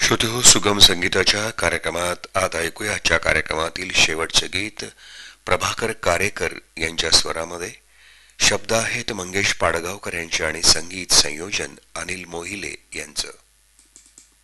श्रोते हो, सुगम संगीताच्या कार्यक्रमात आता ऐकूया आजच्या कार्यक्रमातील शेवटचे गीत प्रभाकर कारेकर यांच्या स्वरामध्ये. शब्द आहेत मंगेश पाडगावकर यांचे आणि संगीत संयोजन अनिल मोहिले यांचं.